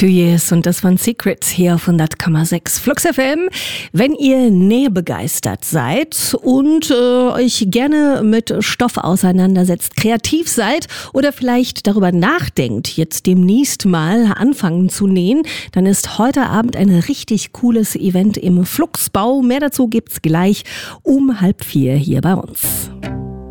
2 Years und das waren Secrets hier auf 100,6 Flux FM. Wenn ihr nähebegeistert seid und euch gerne mit Stoff auseinandersetzt, kreativ seid oder vielleicht darüber nachdenkt, jetzt demnächst mal anfangen zu nähen, dann ist heute Abend ein richtig cooles Event im Fluxbau. Mehr dazu gibt's gleich um 3:30 hier bei uns.